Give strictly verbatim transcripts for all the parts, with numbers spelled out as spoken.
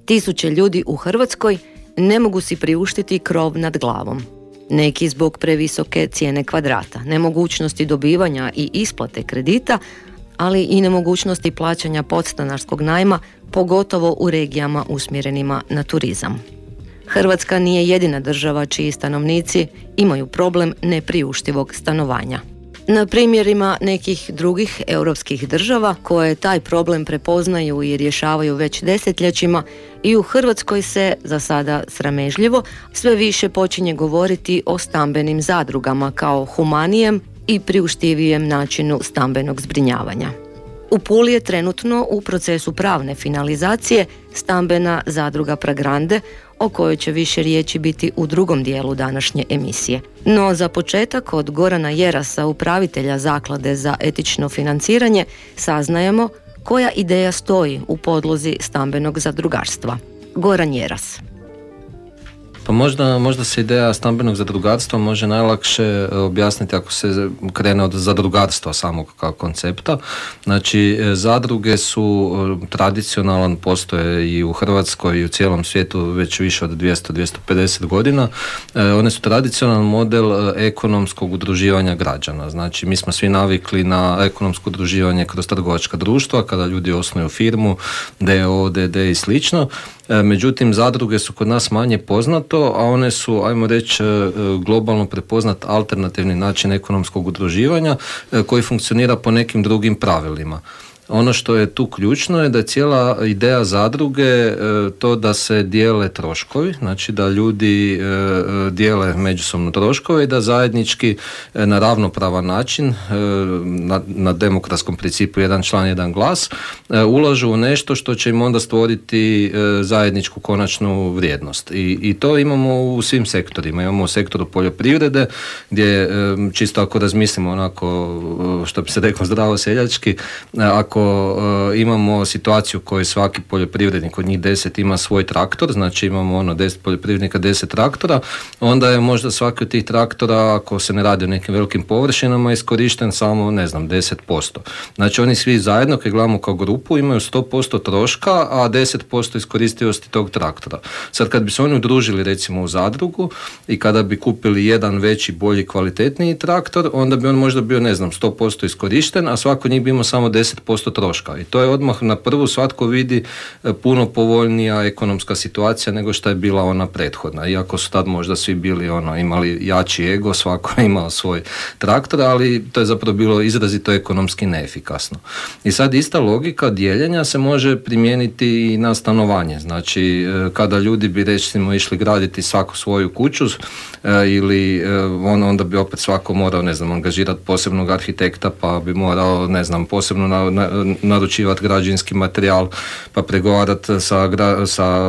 Tisuće ljudi u Hrvatskoj ne mogu si priuštiti krov nad glavom. Neki zbog previsoke cijene kvadrata, nemogućnosti dobivanja i isplate kredita, ali i nemogućnosti plaćanja podstanarskog najma, pogotovo u regijama usmjerenima na turizam. Hrvatska nije jedina država čiji stanovnici imaju problem nepriuštivog stanovanja. Na primjerima nekih drugih europskih država koje taj problem prepoznaju i rješavaju već desetljećima, i u Hrvatskoj se, za sada sramežljivo, sve više počinje govoriti o stambenim zadrugama kao humanijem i priuštivijem načinu stambenog zbrinjavanja. U Puli je trenutno u procesu pravne finalizacije stambena zadruga Pragrande, o kojoj će više riječi biti u drugom dijelu današnje emisije. No za početak od Gorana Jerasa, upravitelja Zaklade za etično financiranje, saznajemo koja ideja stoji u podlozi stambenog zadrugarstva. Goran Jeras. Pa možda, možda se ideja stambenog zadrugarstva može najlakše objasniti ako se krene od zadrugarstva samog kao koncepta. Znači, zadruge su tradicionalan, postoje i u Hrvatskoj i u cijelom svijetu već više od dvjesto do dvjesto pedeset godina. One su tradicionalan model ekonomskog udruživanja građana. Znači, mi smo svi navikli na ekonomsko udruživanje kroz trgovačka društva, kada ljudi osnuju firmu, d o o, d d i slično. Međutim, zadruge su kod nas manje poznato, a one su, ajmo reći, globalno prepoznat alternativni način ekonomskog udruživanja koji funkcionira po nekim drugim pravilima. Ono što je tu ključno je da je cijela ideja zadruge to da se dijele troškovi, znači da ljudi dijele međusobno troškove i da zajednički na ravnopravan način, na, na demokratskom principu jedan član, jedan glas, ulažu u nešto što će im onda stvoriti zajedničku konačnu vrijednost. I, i to imamo u svim sektorima. Imamo u sektoru poljoprivrede gdje čisto ako razmislimo onako što bi se reklo zdravo seljački, ako Ako uh, imamo situaciju u kojoj svaki poljoprivrednik od njih deset ima svoj traktor, znači imamo ono deset poljoprivrednika, deset traktora, onda je možda svaki od tih traktora, ako se ne radi o nekim velikim površinama, iskorišten samo, ne znam, deset posto. Znači oni svi zajedno, kad gledamo kao grupu, imaju sto posto troška, a deset posto iskoristivosti tog traktora. Sad kad bi se oni udružili recimo u zadrugu i kada bi kupili jedan veći, bolji, kvalitetniji traktor, onda bi on možda bio, ne znam, sto posto iskorišten, a svako njih bi imao samo deset posto troška. I to je odmah na prvu svatko vidi puno povoljnija ekonomska situacija nego što je bila ona prethodna. Iako su tad možda svi bili ono, imali jači ego, svako je imao svoj traktor, ali to je zapravo bilo izrazito ekonomski neefikasno. I sad ista logika dijeljenja se može primijeniti i na stanovanje. Znači, kada ljudi bi recimo išli graditi svaku svoju kuću ili on, onda bi opet svako morao, ne znam, angažirati posebnog arhitekta, pa bi morao, ne znam, posebno na, na, naručivati građevinski materijal, pa pregovarati sa, sa,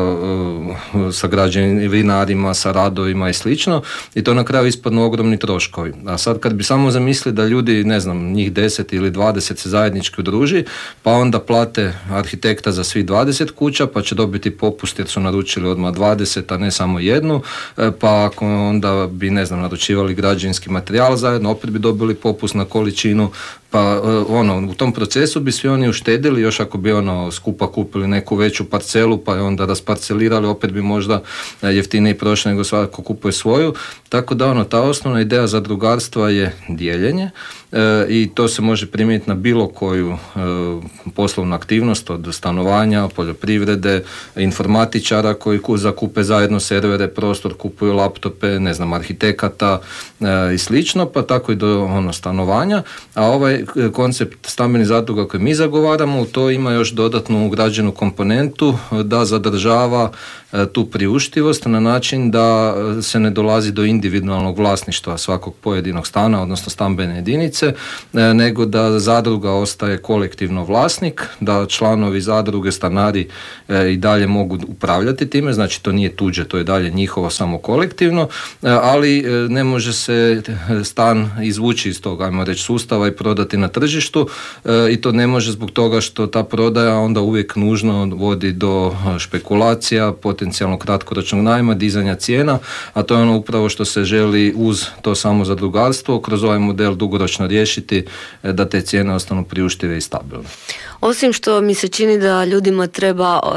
sa građevinarima, sa radovima i slično, i to na kraju ispadnu ogromni troškovi. A sad kad bi samo zamislili da ljudi, ne znam, njih deset ili dvadeset se zajednički udruži, pa onda plate arhitekta za svih dvadeset kuća, pa će dobiti popust jer su naručili odmah dvadeset, a ne samo jednu, pa ako onda bi, ne znam, naručivali građevinski materijal zajedno, opet bi dobili popust na količinu, pa ono, u tom procesu bi svi oni uštedili, još ako bi ono skupa kupili neku veću parcelu, pa je onda rasparcelirali, opet bi možda jeftinije prošli nego svako kupuje svoju. Tako da ono, ta osnovna ideja zadrugarstva je dijeljenje e, i to se može primijeniti na bilo koju e, poslovnu aktivnost, od stanovanja, poljoprivrede, informatičara koji zakupe zajedno servere, prostor, kupuju laptope, ne znam, arhitekata e, i slično, pa tako i do ono, stanovanja. A ovaj koncept stambenih zadruga koji mi zagovaramo, to ima još dodatnu ugrađenu komponentu da zadržava tu priuštivost na način da se ne dolazi do individualnog vlasništva svakog pojedinog stana, odnosno stambene jedinice, nego da zadruga ostaje kolektivno vlasnik, da članovi zadruge, stanari i dalje mogu upravljati time, znači to nije tuđe, to je dalje njihovo samo kolektivno, ali ne može se stan izvući iz toga, ajmo reći, sustava i prodati na tržištu, i to ne može zbog toga što ta prodaja onda uvijek nužno vodi do špekulacija, potencijalno kratkoročnog najma, dizanja cijena, a to je ono upravo što se želi uz to samo zadrugarstvo kroz ovaj model dugoročno riješiti, da te cijene ostanu priuštive i stabilne. Osim što mi se čini da ljudima treba uh,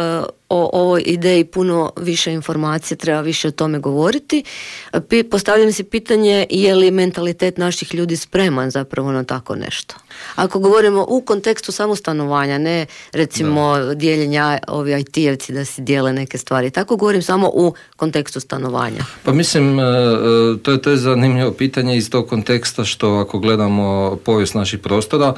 o ovoj ideji puno više informacije, treba više o tome govoriti. Postavljam si pitanje je li mentalitet naših ljudi spreman zapravo na tako nešto. Ako govorimo u kontekstu samo stanovanja, ne recimo da. dijeljenja ovi I T-evci da si dijele neke stvari, tako govorim samo u kontekstu stanovanja. Pa mislim, to je, to je zanimljivo pitanje iz tog konteksta što ako gledamo povijest naših prostora,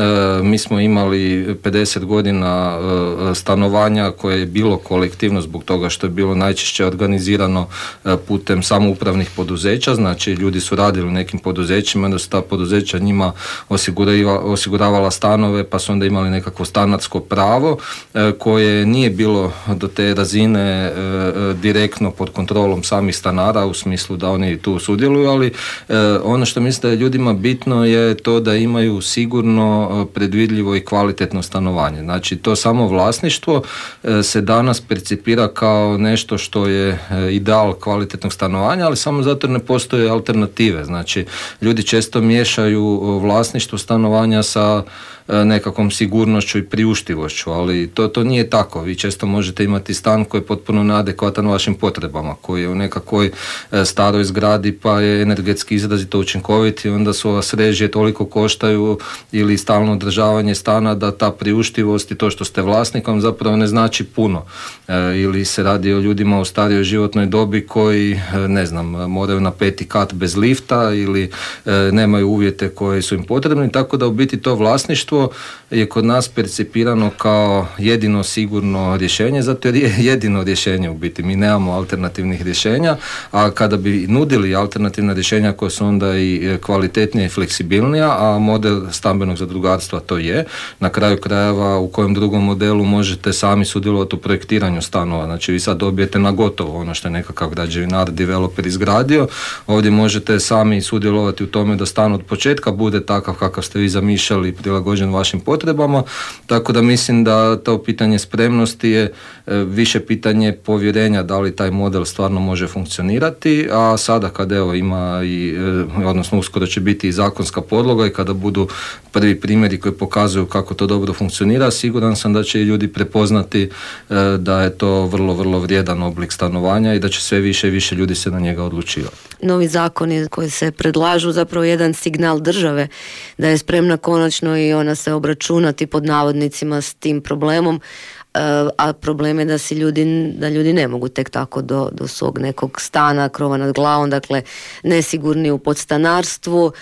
mi smo imali pedeset godina stanovanja koje je bilo kolektivno zbog toga što je bilo najčešće organizirano putem samoupravnih poduzeća, znači ljudi su radili u nekim poduzećima, da su ta poduzeća njima osiguravala, osiguravala stanove, pa su onda imali nekakvo stanarsko pravo koje nije bilo do te razine direktno pod kontrolom samih stanara u smislu da oni tu sudjeluju, ali ono što mislim da je ljudima bitno je to da imaju sigurno, predvidljivo i kvalitetno stanovanje. Znači to samo vlasništvo se danas percipira kao nešto što je ideal kvalitetnog stanovanja, ali samo zato ne postoje alternative. Znači ljudi često miješaju vlasništvo stanovanja sa nekakvom sigurnošću i priuštivošću, ali to, to nije tako. Vi često možete imati stan koji je potpuno neadekvatan vašim potrebama, koji je u nekakvoj staroj zgradi pa je energetski izrazito učinkovit i onda su vas režije toliko koštaju ili stalno održavanje stana da ta priuštivost i to što ste vlasnikom zapravo ne znači puno. E, ili se radi o ljudima u starijoj životnoj dobi koji, ne znam, moraju na peti kat bez lifta ili e, nemaju uvjete koji su im potrebni, tako da u biti to vlasništvo je kod nas percipirano kao jedino sigurno rješenje, zato jer je jedino rješenje u biti. Mi nemamo alternativnih rješenja, a kada bi nudili alternativna rješenja koja su onda i kvalitetnija i fleksibilnija, a model stambenog zadrugarstva to je, na kraju krajeva u kojem drugom modelu možete sami sudjelovati u projektiranju stanova. Znači vi sad dobijete na gotovo ono što je nekakav građevinar, developer izgradio, ovdje možete sami sudjelovati u tome da stan od početka bude takav kakav ste vi zamišljali i prilagođen vašim potrebama, tako da mislim da to pitanje spremnosti je više pitanje povjerenja da li taj model stvarno može funkcionirati, a sada kad evo ima i, odnosno uskoro će biti i zakonska podloga i kada budu prvi primjeri koji pokazuju kako to dobro funkcionira, siguran sam da će i ljudi prepoznati da je to vrlo, vrlo vrijedan oblik stanovanja i da će sve više i više ljudi se na njega odlučivati. Novi zakoni koji se predlažu zapravo jedan signal države da je spremna konačno i ona se obračunati pod navodnicima s tim problemom, a problem je da si ljudi, da ljudi ne mogu tek tako do, do svog nekog stana, krova nad glavom, dakle nesigurni u podstanarstvu,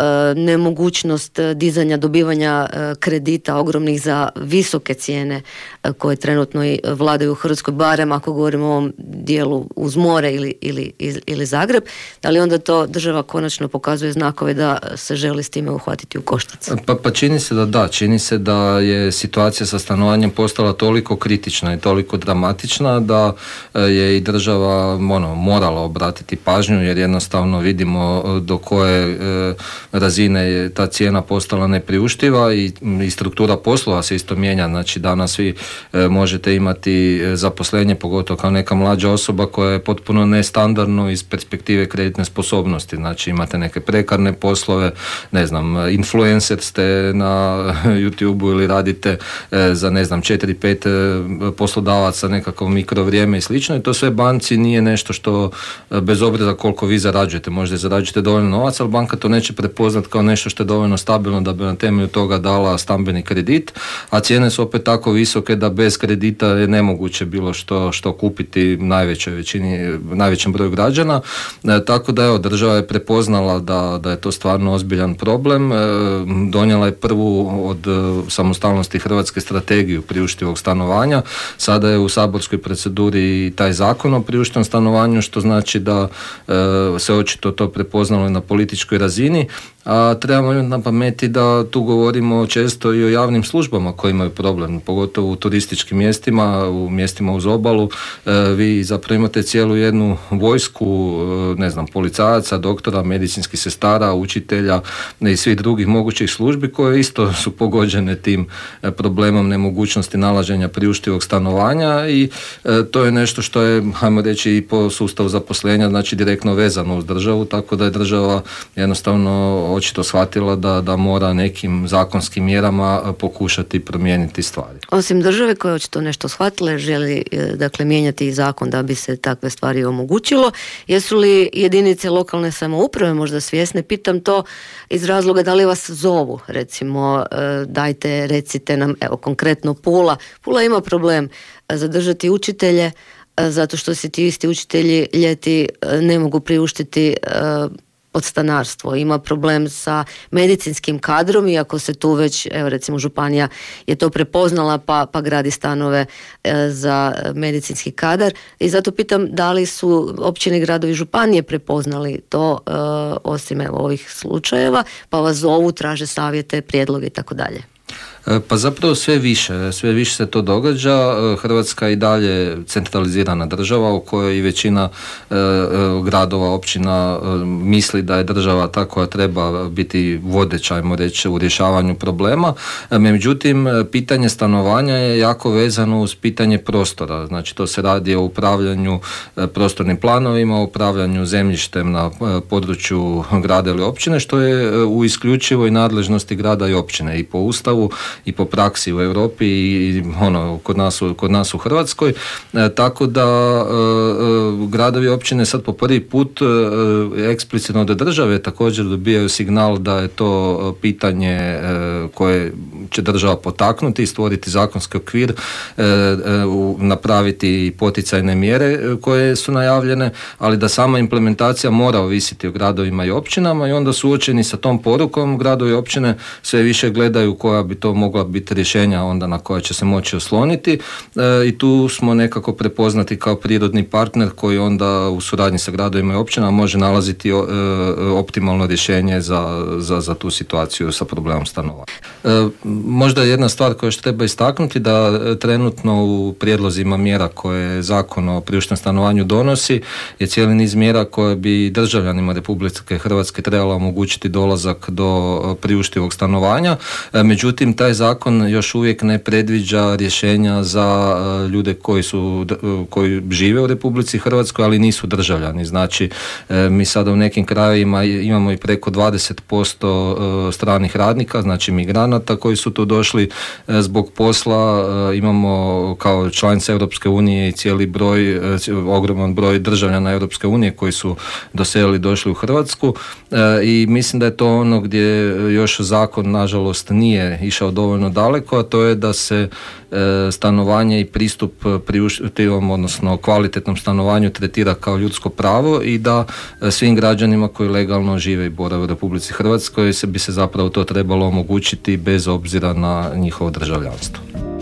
nemogućnost dizanja, dobivanja kredita ogromnih za visoke cijene koje trenutno i vladaju u Hrvatskoj, barem ako govorimo o ovom dijelu uz more ili, ili, ili Zagreb, ali onda to država konačno pokazuje znakove da se želi s time uhvatiti u koštac. Pa, pa čini se da da, čini se da je situacija sa stanovanjem postala toliko kritična i toliko dramatična da je i država ono, morala obratiti pažnju jer jednostavno vidimo do koje razine je ta cijena postala nepriuštiva i, i struktura poslova se isto mijenja. Znači danas vi e, možete imati zaposlenje, pogotovo kao neka mlađa osoba koja je potpuno nestandardno iz perspektive kreditne sposobnosti. Znači imate neke prekarne poslove, ne znam, influencer ste na YouTubeu ili radite e, za ne znam četiri pet e, poslodavaca nekako mikro vrijeme i slično i to sve banci nije nešto što e, bez obzira koliko vi zarađujete, možda zarađujete dovoljno novaca, ali banka to neće prepoznati kao nešto što je dovoljno stabilno da bi na temelju toga dala stambeni kredit, a cijene su opet tako visoke da bez kredita je nemoguće bilo što, što kupiti najvećoj većini, najvećem broju građana. E, tako da evo, država je prepoznala da, da je to stvarno ozbiljan problem. E, donijela je prvu od e, samostalnosti Hrvatske strategiju priuštivog stanovanja. Sada je u saborskoj proceduri taj zakon o priuštivom stanovanju, što znači da e, se očito to prepoznalo na političkoj razini. A trebamo imati na pameti da tu govorimo često i o javnim službama koji imaju problem, pogotovo u turističkim mjestima, u mjestima uz obalu. E, vi zapravo imate cijelu jednu vojsku, ne znam, policajaca, doktora, medicinskih sestara, učitelja i svih drugih mogućih službi koje isto su pogođene tim problemom nemogućnosti nalaženja priuštivog stanovanja i e, to je nešto što je, hajmo reći, i po sustavu zaposlenja, znači direktno vezano uz državu, tako da je država jednostavno očito shvatila da, da mora nekim zakonskim mjerama pokušati promijeniti stvari. Osim države koja je očito nešto shvatila, želi dakle mijenjati zakon da bi se takve stvari omogućilo, jesu li jedinice lokalne samouprave možda svjesne? Pitam to iz razloga da li vas zovu, recimo dajte, recite nam, evo konkretno Pula. Pula ima problem zadržati učitelje zato što se ti isti učitelji ljeti ne mogu priuštiti podstanarstvo. Ima problem sa medicinskim kadrom, iako se tu već, evo recimo županija je to prepoznala pa, pa gradi stanove e, za medicinski kadar i zato pitam da li su općine, gradovi, županije prepoznali to e, osim evo ovih slučajeva, pa vas zovu, traže savjete, prijedloge i tako dalje. Pa zapravo sve više, sve više se to događa. Hrvatska je i dalje centralizirana država u kojoj i većina e, gradova, općina e, misli da je država ta koja treba biti vodeća, ajmo reći, u rješavanju problema. E, međutim, pitanje stanovanja je jako vezano uz pitanje prostora. Znači, to se radi o upravljanju e, prostornim planovima, o upravljanju zemljištem na e, području grada ili općine, što je e, u isključivoj nadležnosti grada i općine i po Ustavu i po praksi u Europi i ono kod nas, kod nas u Hrvatskoj, e, tako da e, gradovi i općine sad po prvi put e, eksplicitno od države također dobijaju signal da je to pitanje e, koje će država potaknuti i stvoriti zakonski okvir, e, e, napraviti poticajne mjere koje su najavljene, ali da sama implementacija mora ovisiti o gradovima i općinama i onda suočeni sa tom porukom gradovi i općine sve više gledaju koja bi to mogla biti rješenja onda na koja će se moći osloniti e, i tu smo nekako prepoznati kao prirodni partner koji onda u suradnji sa gradovima i općinama može nalaziti o, e, optimalno rješenje za, za, za tu situaciju sa problemom stanovanja. E, možda jedna stvar koju još treba istaknuti da trenutno u prijedlozima mjera koje Zakon o priuštnom stanovanju donosi je cijeli niz mjera koje bi državljanima Republike Hrvatske trebala omogućiti dolazak do priuštivog stanovanja. E, međutim, taj zakon još uvijek ne predviđa rješenja za ljude koji su, koji žive u Republici Hrvatskoj, ali nisu državljani. Znači, mi sada u nekim krajevima imamo i preko dvadeset posto stranih radnika, znači migranata koji su tu došli zbog posla. Imamo kao članica Europske unije i cijeli broj, ogroman broj državljana Europske unije koji su doselili, došli u Hrvatsku i mislim da je to ono gdje još zakon nažalost nije išao dovoljno daleko, a to je da se e, stanovanje i pristup priuštivom, odnosno kvalitetnom stanovanju tretira kao ljudsko pravo i da e, svim građanima koji legalno žive i borave u Republici Hrvatskoj se bi se zapravo to trebalo omogućiti bez obzira na njihovo državljanstvo.